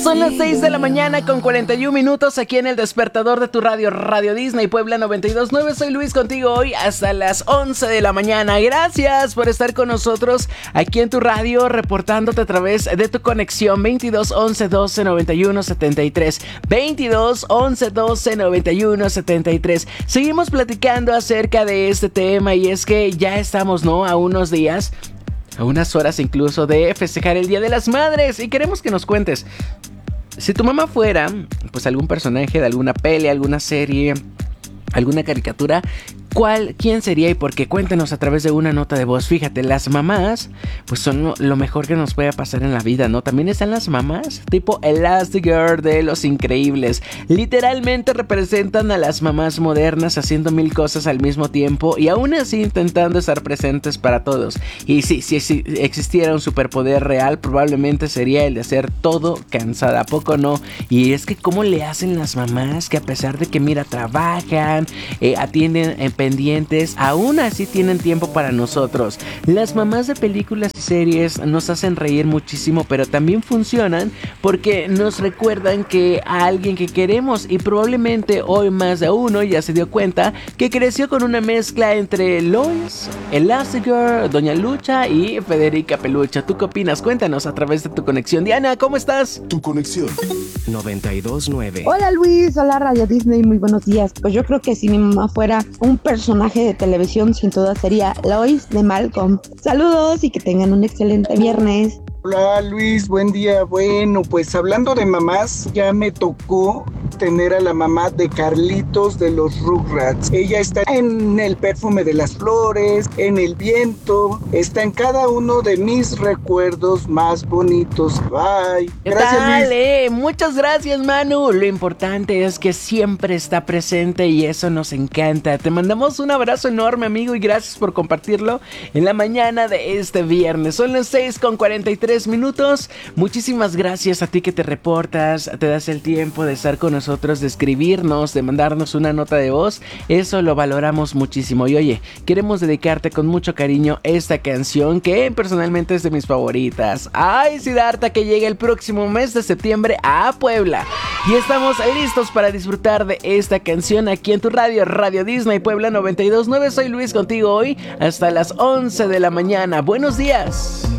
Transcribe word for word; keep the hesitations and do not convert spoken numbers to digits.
Son las seis de la mañana con cuarenta y un minutos aquí en el despertador de tu radio, Radio Disney Puebla noventa y dos punto nueve. Soy Luis contigo hoy hasta las once de la mañana. Gracias por estar con nosotros aquí en tu radio, reportándote a través de tu conexión veintidós once doce noventa y uno setenta y tres. veintidós once doce noventa y uno setenta y tres. Seguimos platicando acerca de este tema y es que ya estamos, ¿no?, a unos días, a unas horas incluso de festejar el Día de las Madres y queremos que nos cuentes. Si tu mamá fuera, pues, algún personaje de alguna peli, alguna serie, alguna caricatura, ¿cuál, quién sería y por qué? Cuéntanos a través de una nota de voz. Fíjate, las mamás, pues, son lo mejor que nos puede pasar en la vida, ¿no? También están las mamás, tipo Elastigirl de Los Increíbles. Literalmente representan a las mamás modernas haciendo mil cosas al mismo tiempo y aún así intentando estar presentes para todos. Y sí, si, si existiera un superpoder real, probablemente sería el de hacer todo cansada, ¿a poco no? Y es que ¿cómo le hacen las mamás que a pesar de que, mira, trabajan, eh, atienden en pendientes, aún así tienen tiempo para nosotros? Las mamás de películas y series nos hacen reír muchísimo, pero también funcionan porque nos recuerdan que a alguien que queremos, y probablemente hoy más de uno ya se dio cuenta que creció con una mezcla entre Lois, Elastigirl, Doña Lucha y Federica Peluche. ¿Tú qué opinas? Cuéntanos a través de tu conexión. Diana, ¿cómo estás? Tu conexión noventa y dos punto nueve. Hola Luis, hola Radio Disney, muy buenos días. Pues yo creo que si mi mamá fuera un personaje de televisión, sin duda sería Lois de Malcolm. Saludos y que tengan un excelente viernes. Hola Luis, buen día. Bueno, pues hablando de mamás, ya me tocó tener a la mamá de Carlitos de los Rugrats. Ella está en El perfume de las flores, en El viento, está en cada uno de mis recuerdos más bonitos. Bye. Gracias, Dale, Luis. muchas gracias, Manu. Lo importante es que siempre está presente y eso nos encanta. Te mandamos un abrazo enorme, amigo, y gracias por compartirlo en la mañana de este viernes. Son las seis con cuarenta y tres minutos. Muchísimas gracias a ti que te reportas, te das el tiempo de estar con nosotros, de escribirnos, de mandarnos una nota de voz. Eso lo valoramos muchísimo. Y oye, queremos dedicarte con mucho cariño esta canción que personalmente es de mis favoritas. Ay, Siddhartha, que llega el próximo mes de septiembre a Puebla. Y estamos listos para disfrutar de esta canción aquí en tu radio, Radio Disney Puebla noventa y dos punto nueve. Soy Luis contigo hoy hasta las once de la mañana. Buenos días.